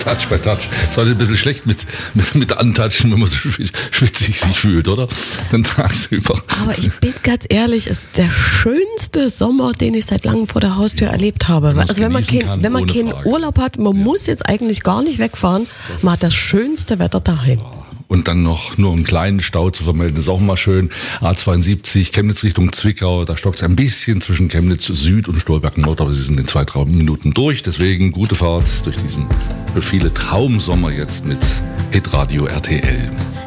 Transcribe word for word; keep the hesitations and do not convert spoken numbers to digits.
Touch bei Touch. Ist heute ein bisschen schlecht mit, mit, mit Antatschen, wenn man so schwitzig sich fühlt, oder? Dann tagsüber. Aber ich bin ganz ehrlich, es ist der schönste Sommer, den ich seit langem vor der Haustür ja, erlebt habe. Wenn also wenn man, kein, kann, wenn man keinen Frage. Urlaub hat, man ja. muss jetzt eigentlich gar nicht wegfahren, das man hat das schönste Wetter daheim. Und dann noch nur einen kleinen Stau zu vermelden, ist auch mal schön. A zweiundsiebzig, Chemnitz Richtung Zwickau, da stockt es ein bisschen zwischen Chemnitz Süd und Stolberg Nord, aber sie sind in zwei, drei Minuten durch. Deswegen gute Fahrt durch diesen für viele Traumsommer jetzt mit Hitradio R T L.